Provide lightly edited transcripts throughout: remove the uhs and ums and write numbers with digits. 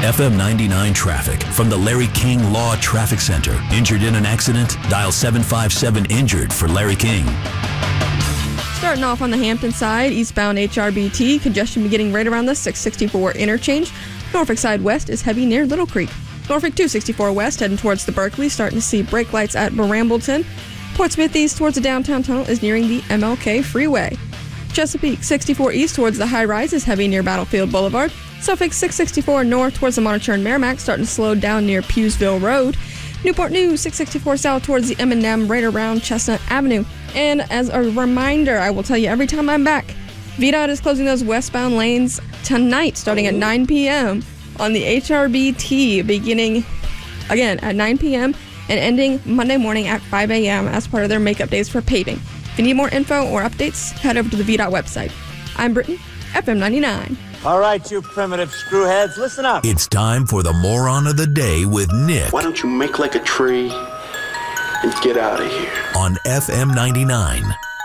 FM 99 traffic from the Larry King Law Traffic Center. Injured in an accident? Dial 757-INJURED for Larry King. Starting off on the Hampton side, eastbound HRBT, congestion beginning right around the 664 interchange. Norfolk side west is heavy near Little Creek. Norfolk 264 west heading towards the Berkeley, starting to see brake lights at Brambleton. Portsmouth east towards the downtown tunnel is nearing the MLK freeway. Chesapeake 64 east towards the high rise is heavy near Battlefield Boulevard. Suffolk 664 north towards the Monitor and Merrimack, starting to slow down near Pewsville Road. Newport News 664 south towards the M&M right around Chestnut Avenue. And as a reminder, I will tell you every time I'm back, VDOT is closing those westbound lanes tonight starting at 9 p.m. on the HRBT, beginning again at 9 p.m. and ending Monday morning at 5 a.m. as part of their makeup days for paving. If you need more info or updates, head over to the VDOT website. I'm Brittany, FM 99. All right, you primitive screwheads, listen up. It's time for the Moron of the Day with Nick. Why don't you make like a tree and get out of here? On FM 99.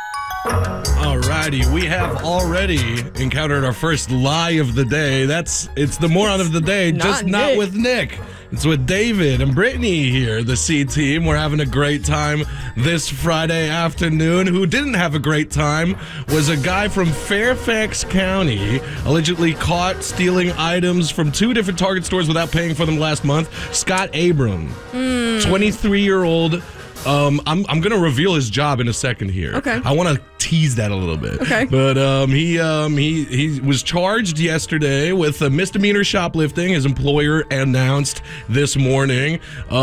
Alrighty, we have already encountered our first lie of the day. It's the Moron of the Day, just not with Nick. It's with David and Brittany here, the C team. We're having a great time this Friday afternoon. Who didn't have a great time was a guy from Fairfax County, allegedly caught stealing items from 2 different Target stores without paying for them last month. Scott Abram, 23-year-old. I'm going to reveal his job in a second here. Okay. I want to tease that a little bit. Okay. But he was charged yesterday with a misdemeanor shoplifting. His employer announced this morning.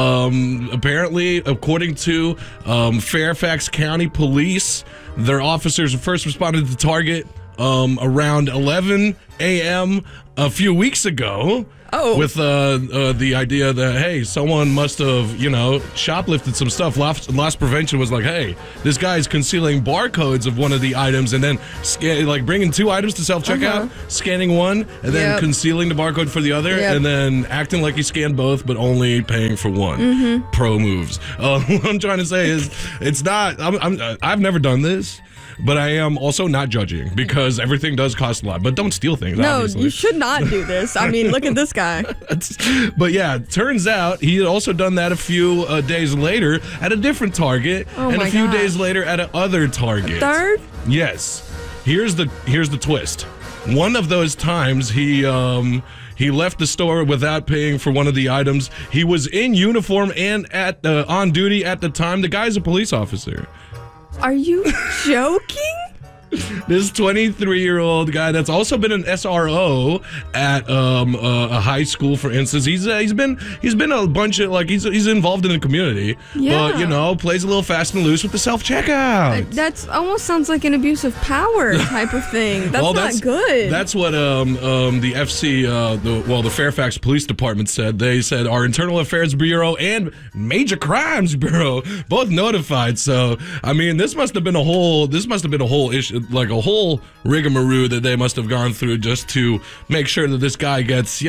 Apparently, according to Fairfax County Police, their officers first responded to Target around 11 a.m. a few weeks ago. Oh. With the idea that, hey, someone must have, shoplifted some stuff. Loss prevention was like, hey, this guy's concealing barcodes of one of the items and then bringing 2 items to self-checkout, scanning one, and then concealing the barcode for the other, and then acting like he scanned both, but only paying for one. Pro moves. What I'm trying to say is, it's not, I've never done this. But I am also not judging because everything does cost a lot. But don't steal things, obviously. No, you should not do this. I mean, look at this guy. But yeah, turns out he had also done that a few days later at a different Target. And a few days later at another Target. A third? Yes. Here's the twist. One of those times he left the store without paying for one of the items. He was in uniform and on duty at the time. The guy's a police officer. Are you joking? This 23-year-old guy that's also been an SRO at a high school, for instance. He's been a bunch of he's involved in the community, but plays a little fast and loose with the self-checkout. That almost sounds like an abuse of power type of thing. That's not good. That's what the FC, the Fairfax Police Department said. They said our Internal Affairs Bureau and Major Crimes Bureau both notified. So I mean, this must have been a whole issue. Like a whole rigmarole that they must have gone through just to make sure that this guy gets,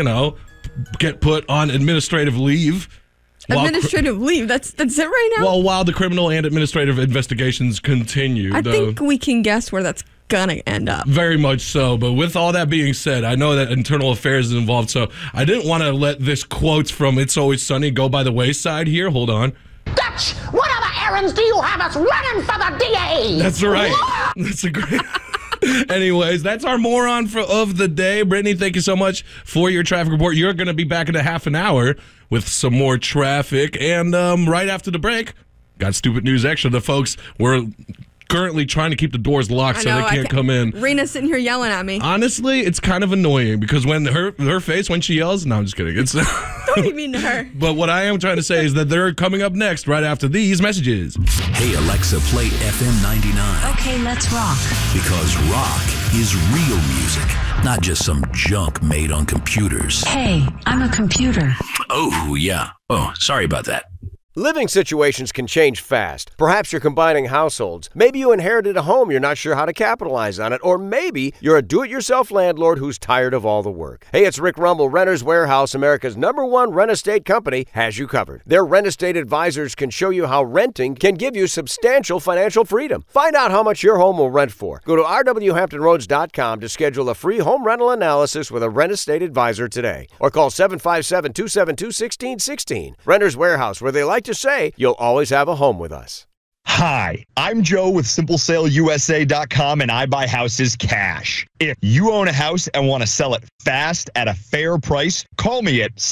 get put on administrative leave. Administrative leave? That's it right now? Well, while the criminal and administrative investigations continue. I think we can guess where that's gonna end up. Very much so. But with all that being said, I know that internal affairs is involved, so I didn't want to let this quote from It's Always Sunny go by the wayside here. Hold on. Dutch, what other errands do you have us running for the DA? That's right. That's a great... Anyways, that's our moron of the day. Brittany, thank you so much for your traffic report. You're going to be back in a half an hour with some more traffic. And right after the break, got Stupid News Extra. The folks were currently trying to keep the doors locked so they can't come in. Rena's sitting here yelling at me. Honestly, it's kind of annoying because when her face when she yells, no, I'm just kidding. It's don't even mean to her. But what I am trying to say is that they're coming up next right after these messages. Hey Alexa, play FM 99. Okay, let's rock. Because rock is real music, not just some junk made on computers. Hey, I'm a computer. Oh, yeah. Oh, sorry about that. Living situations can change fast. Perhaps you're combining households. Maybe you inherited a home, you're not sure how to capitalize on it. Or maybe you're a do-it-yourself landlord who's tired of all the work. Hey, it's Rick Rumble. Renters Warehouse, America's #1 rent estate company, has you covered. Their rent estate advisors can show you how renting can give you substantial financial freedom. Find out how much your home will rent for. Go to rwhamptonroads.com to schedule a free home rental analysis with a rent estate advisor today. Or call 757-272-1616. Renters Warehouse, where they like to say, you'll always have a home with us. Hi, I'm Joe with SimpleSaleUSA.com, and I buy houses cash. If you own a house and want to sell it fast at a fair price, call me at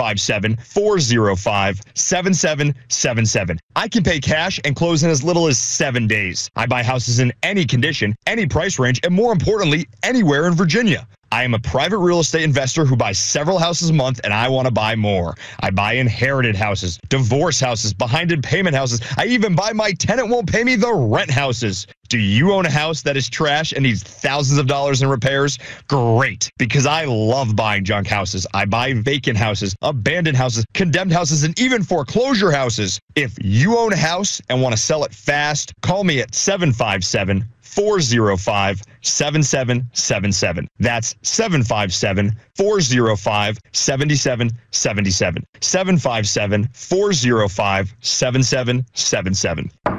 757-405-7777. I can pay cash and close in as little as 7 days. I buy houses in any condition, any price range, and more importantly, anywhere in Virginia. I am a private real estate investor who buys several houses a month, and I want to buy more. I buy inherited houses, divorce houses, behind-in-payment houses. I even buy my tenant won't pay me the rent houses. Do you own a house that is trash and needs thousands of dollars in repairs? Great, because I love buying junk houses. I buy vacant houses, abandoned houses, condemned houses, and even foreclosure houses. If you own a house and want to sell it fast, call me at 757-405-7777. That's 757-405-7777. 757-405-7777.